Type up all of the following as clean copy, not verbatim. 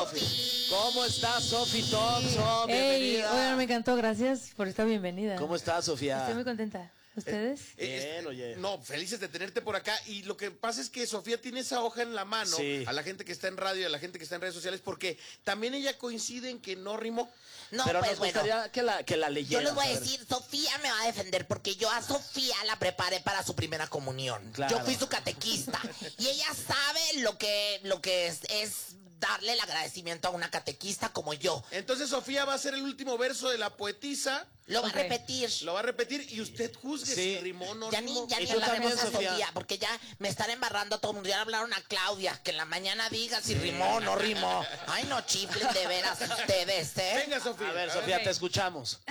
Sofi! ¿Cómo estás, Sofi Thompson? Bienvenida. Bueno, me encantó, gracias por esta bienvenida. ¿Cómo estás, Sofía? Estoy muy contenta. ¿Ustedes? Bien, oye. No, felices de tenerte por acá. Y lo que pasa es que Sofía tiene esa hoja en la mano, Sí. a la gente que está en radio y a la gente que está en redes sociales, porque también ella coincide en que no rimó. No, Pero pues nos bueno, gustaría que la leyeras. yo les voy a ver. decir, Sofía me va a defender porque yo a Sofía la preparé para su primera comunión. Claro. Yo fui su catequista y ella sabe lo que es darle el agradecimiento a una catequista como yo. Entonces Sofía va a ser el último verso de la poetisa. Lo va Ok. a repetir. Lo va a repetir y usted juzgue Sí. si rimó o no Ya ni rimó. ya Y ni tú hablaremos también, a Sofía. Sofía, porque ya me están embarrando a todo el mundo. Ya hablaron a Claudia, que en la mañana diga si rimó o no rimó. Ay, no chiflen de veras ustedes, ¿eh? Venga, Sofía. A ver, Sofía, Ok. te escuchamos.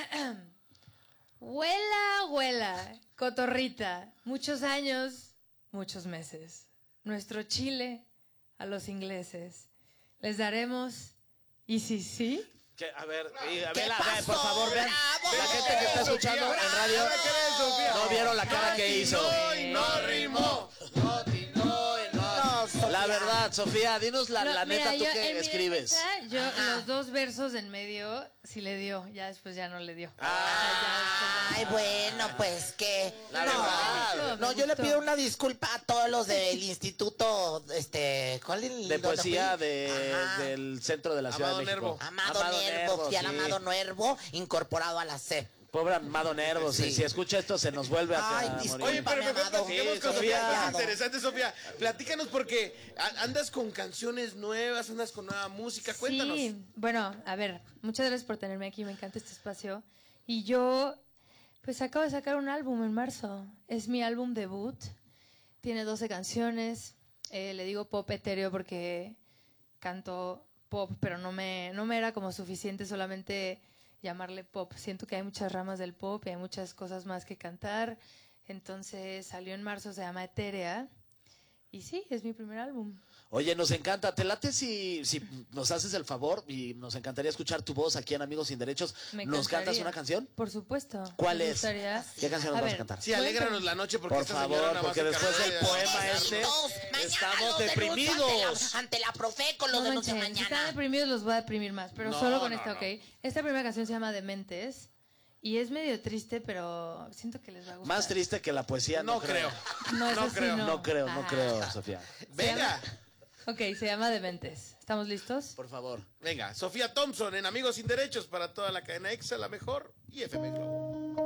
Huela, huela, cotorrita. Muchos años, muchos meses. Nuestro Chile a los ingleses. Les daremos. ¿Y si sí? A ver, ¿Qué vean, pasó? por favor, vean. ¡Bravo! La gente que está escuchando Sofía, en radio. ¿ahora qué ves, Sofía? No vieron la cara que hizo. No, y no rimó. No, y no. Sofía. La verdad, Sofía, dinos la No, neta, mira, tú yo, que en mi escribes. defensa, yo Ajá. los dos versos en medio sí le dio. Ya después ya no le dio. Ay, bueno, pues que La no, verdad. no, yo le pido una disculpa a todos los del instituto, ¿cuál es el De dónde poesía fui? Ajá. del centro de la Ciudad Amado de México. Nervo. Amado Nervo, fui al sí. Amado Nervo incorporado a la C. Pobre Amado Nervo, Sí. si escucha esto se nos vuelve a Ay, morir. disculpa. Oye, pero mejor Amado. platiquemos Sí, con Sofía. Sofía. Es interesante, Sofía. Platícanos porque andas con canciones nuevas, andas con nueva música. Cuéntanos. Sí, bueno, a ver, muchas gracias por tenerme aquí, me encanta este espacio. Y yo, pues acabo de sacar un álbum en marzo. Es mi álbum debut. Tiene 12 canciones. Le digo pop etéreo porque canto pop, pero no me era como suficiente solamente llamarle pop. Siento que hay muchas ramas del pop y hay muchas cosas más que cantar. Entonces salió en marzo, se llama Etérea. Y sí, es mi primer álbum. Oye, nos encanta. ¿Te late si nos haces el favor? Y nos encantaría escuchar tu voz aquí en Amigos Sin Derechos. Me ¿Nos encantaría. cantas una canción? Por supuesto. ¿Cuál Me es? gustaría. ¿Qué canción nos vas a cantar? Sí, alégranos la noche porque Por esta favor, señora nada más porque se después carga del de- poema este, Mañana estamos los denuncio deprimidos. ante la Profeco, los No denuncio manchen, si están mañana. deprimidos los voy a deprimir más, pero No, solo con no, esta, no. ¿ok? Esta primera canción se llama Dementes y es medio triste, pero siento que les va a gustar. Más triste que la poesía, No creo. No, es no así, creo. No creo, no Ah. creo, Sofía. Venga. Ok, se llama Dementes. ¿Estamos listos? Por favor. Venga, Sofía Thompson en Amigos Sin Derechos para toda la cadena EXA, la mejor, y FM Globo.